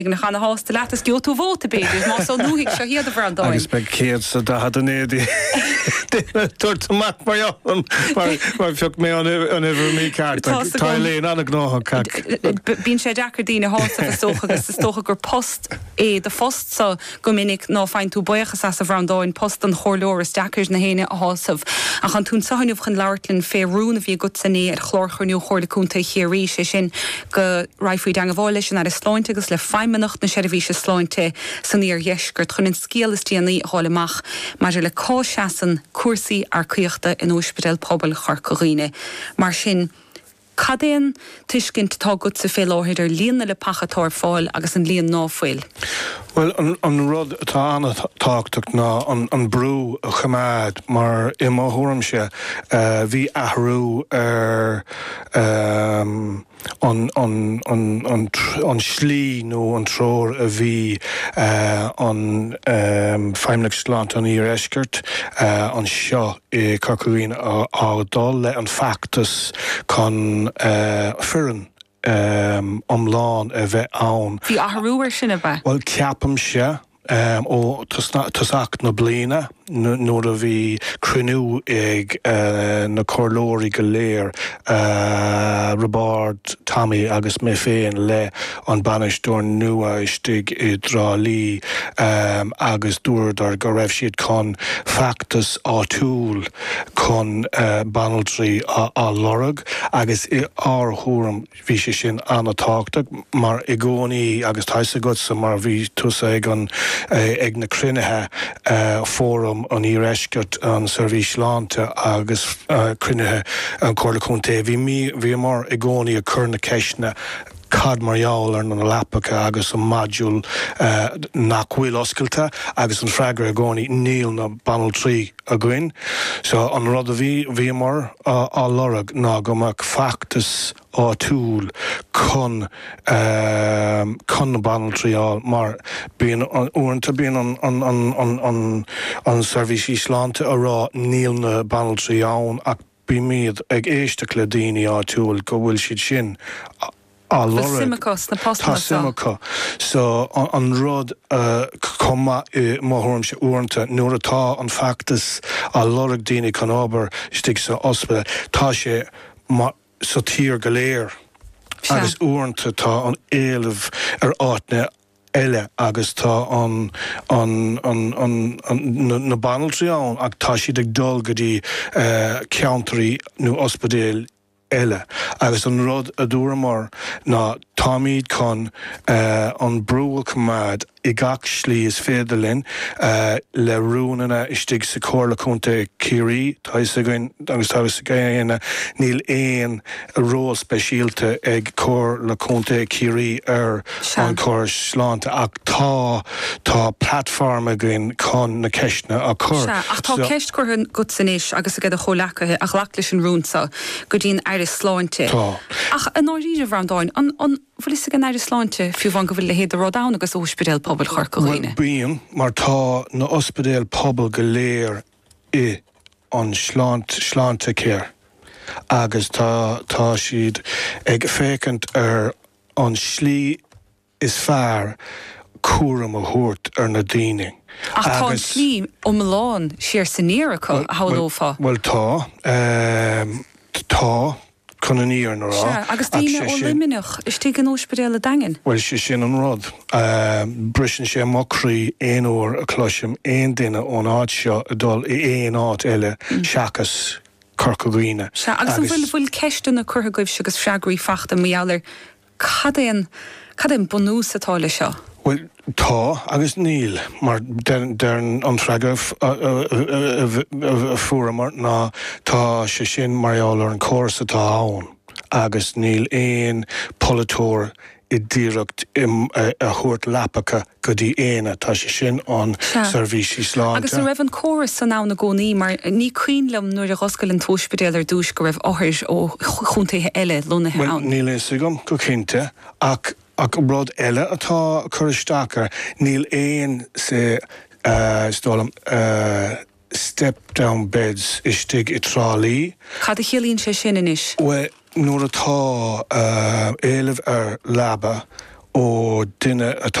na chana hásta letas go tú bhóta beidir, má so nuigh se hiad a bhar dáin. Agus be céad sa da had an édi. Tuairt mat mar jalan, mar fiog mé an ifir mí cart. Tá léon anna gnáha cac. Bín sé deacar dína hásta a stocha agus is stocha gur post é de fost so go minic ná fáin tú buchas as a bhar dáin post an chorlóir is deacar na héine a hásamh. A chan tún sahanniuh chun leirlinn féhrún a bhí go sanné ar chlórchúniú chórlaúnta chéirí sé sin go raifúid an bháile sin ar is sláinte agus le feimmenacht na seirbhí se sláinte san íar dheisgurt chun in scéalastíanaí hálaach mar le cáseasan cuasaí ar cuiochta in Ospidéal Pobal Charcaghine. Mar sin cadéan tuiscint tá go sa fé láthir líonna le pachatóir fáil agus an líon náfuil. Well, an rud tá anna táchtach ná an brú a chamád mar I máthúram se bhí ahrú ar an slí nó an tróir a bhí an feimleach sláint an ír eisgurt an seo I Corcaghine á le an factus chun furan omláin a bheith ann. Bhí ahrúir sinna ba? Well, ceapam se ó tasach na bliana nuair a bhí cruinniú ag na chorlóirí go léir Robard Tommy agus mé féin le an banisteoir nua istigh I drálí agus dúirdar go raibh siad chun factus átúil chun banaltrí á lorg agus I árthúram bhí sé sin anna táchtach mar I gcónaí agus taisa go sa mar bhí tusa ag na cruinnithe fórum an ír eisgurt an Seirbhí Sláinte agus cruinnithe an Chorlaúnta. Bhí mar I gcónaí a chur na ceisne cad mar jaall ar na lapacha agus an module nach bhfuil oscailta agus an freigar a gcónaí níl na banal trí a gcuin. So an rud a bhí mar á lorg ná go mac factus átúil chun na banal tríáil mar bíon uanta bíon an Seirbhí Sláinte a rá níl na banal trí ann ach bí míad ag éisteach le daoine átúil go bhfuil siad sin á lorg. Tá simachá. So an rud comma I máthúram se uanta nuair atá an factus á lorg daoine chun ábhar istigh sa ospidéal tá sé sa tír go léir agus uanta tá an éalamh ar áitne eile agus tá na banaltrí ann ach tá siad ag dul go dtí ceantarí nó ospidéal eile agus an rud a dúramar ná táimid chun an brúil cumad I gach slí is féidirlinn le rúnana istigh sa Chorlaúnta Círí taisa goin agus taisa gaine níl éon ró speisialta ag Chorlaúnta Círí ar an chóir sláinte ach tá platform a gin chun na ceisne a chur. Ach tá ceist chur go sanéis agus a gad a chólacathe ach lach leis an rúnsa go dtíon air sláinte. Ach an áiríre bhar an dáin an bhfuil is an air sláinte fiú bhain go bhfuil le héad a Ródáin agus Ospidéal Pobal Charcaghine. Bíon mar tá na Ospidéal Pobal go léir I an sláinte céir agus tá siad ag fécant ar an slí is fearr cuaram a thuairt ar na daoine. Ach tá an slí omláin siar san níracha a hallófa. Well tá chun an íar na rá. Agus daoine ó liminach is tí an Ospidéal a dagan? Well sé sin an rud. Brisin sé mochraí éon uair a cloisim éon duine ón áit seo a dul I éon áit eile seachas Corcaghine. Agus an bhfuil ceiste na curtha goibh agus freagraí fachta méallar cadéan bunús atá le seo? Well, tá agus níl mar den an freagah fuaramar ná tá sé sin marall ar an córas atá ann agus níl éon polatóir I ddíreacht a thuairt lapacha go dtí éine tá sé sin an Seirbhí Sláinte. Agus an raibh an córas san ná na gcónaí mar ní cuinlam nuair a Oscail an Ospidéal ar dúis go raibh áthir ó chuntaithe eile lonathe ann. Níl é sigam go cinnte ach brod eile atá churisteachar níl éon sé stólam step-down beds istigh I trálí. Cad a chéilíonn sé sin inis? Nuair atá éilimh ar labba ó duine